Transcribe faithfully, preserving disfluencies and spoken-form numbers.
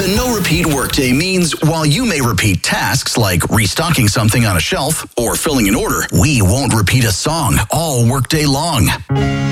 The no-repeat workday means while you may repeat tasks like restocking something on a shelf or filling an order, we won't repeat a song all workday long.